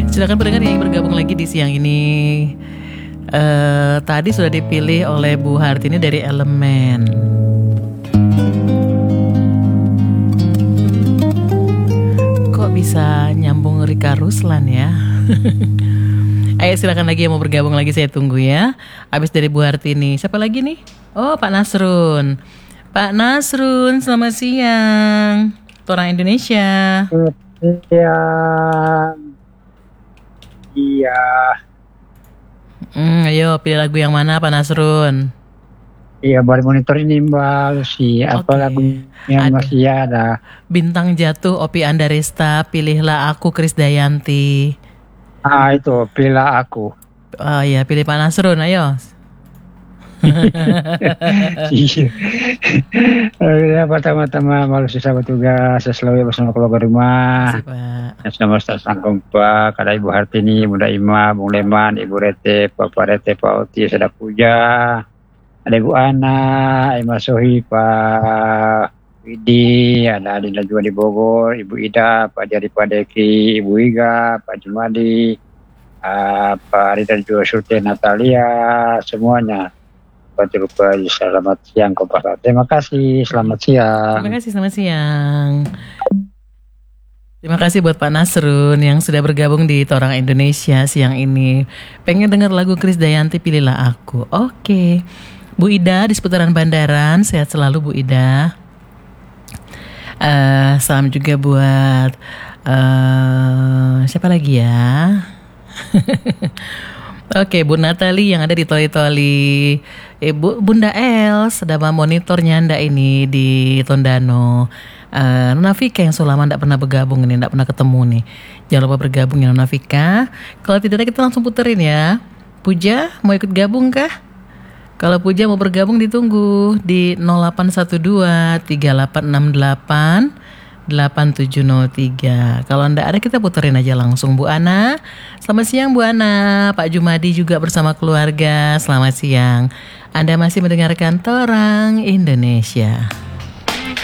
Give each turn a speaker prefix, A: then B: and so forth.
A: Silakan pendengar yang bergabung lagi di siang ini. Tadi sudah dipilih oleh Bu Hartini dari Elemen. Kok bisa nyambung Rika Ruslan ya? Ayo silakan lagi yang mau bergabung lagi, saya tunggu ya. Habis dari Bu Hartini, siapa lagi nih? Oh, Pak Nasrun. Pak Nasrun, selamat siang. Orang Indonesia.
B: Iya. Iya.
A: Ayo pilih lagu yang mana Pak Nasrun?
B: Iya, baru monitor ini Mbak Lucy. Apa lagu yang masih ada?
A: Bintang Jatuh, Opi Andaresta. Pilihlah Aku, Krisdayanti.
B: Itu pilihlah Aku.
A: Oh iya, pilih Pak Nasrun, ayo.
B: Ya, pertama-tama Mbak Lucy sahabat tugas, selalu bersama keluarga rumah.
A: Terima kasih, Pak.
B: Yang sama Ustaz Sangkompa, kada Ibu Hartini, Bunda Ima, Bung Leman, Ibu Rete, Bapak Rete, Pak Oti, Sada Puja, ada Ibu Ana, Ima Sohi, Pak Widi, ada Adina juga di Bogor, Ibu Ida, Pak Jari, Pak Deki, Ibu Iga, Pak Jumadi, Pak Rida juga Surte, Natalia, semuanya. Lupa selamat siang Kompas. Terima kasih, selamat siang.
A: Terima kasih, selamat siang. Terima kasih buat Pak Nasrun yang sudah bergabung di Torang Indonesia siang ini. Pengen dengar lagu Krisdayanti, Pilihlah Aku. Oke. Bu Ida di seputaran Bandaran, sehat selalu Bu Ida. Salam juga buat siapa lagi ya? Oke, Bu Natali yang ada di Toli-Toli. Ibu Bunda Els sedang monitornya Anda ini di Tondano. Nona Vika yang selama tidak pernah bergabung ini, tidak pernah ketemu nih. Jangan lupa bergabung ya Nona Vika. Kalau tidak ada kita langsung puterin ya. Puja mau ikut gabung kah? Kalau Puja mau bergabung ditunggu di 0812 3868 8703. Kalau Anda ada kita puterin aja langsung. Bu Ana, selamat siang Bu Ana. Pak Jumadi juga bersama keluarga, selamat siang. Anda masih mendengarkan Torang Indonesia.